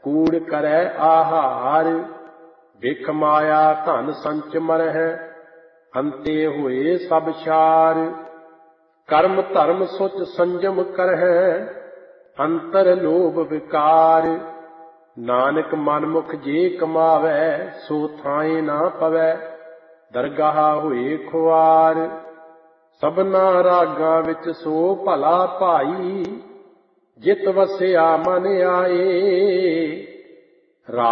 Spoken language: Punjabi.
ਕੂੜ ਕਰੈ ਆਹਾਰ। ਬਿਖ ਮਾਇਆ ਧਨ ਸੰਚ ਮਰਹਿ, ਅੰਤੇ ਹੋਏ ਸਭ ਛਾਰ। ਕਰਮ ਧਰਮ ਸੁਚ ਸੰਜਮ ਕਰਹਿ, ਅੰਤਰ ਲੋਭ ਵਿਕਾਰ। ਨਾਨਕ ਮਨਮੁਖ ਜੇ ਕਮਾਵੈ, ਸੋ ਥਾਏ ਨਾ ਪਵੈ, ਦਰਗਾਹ ਹੋਏ ਖੁਆਰ। ਸਭਨਾ ਰਾਗਾਂ ਵਿੱਚ ਸੋ ਭਲਾ ਭਾਈ, ਜਿਤ ਵਸਿਆ ਮਨ ਆਏ।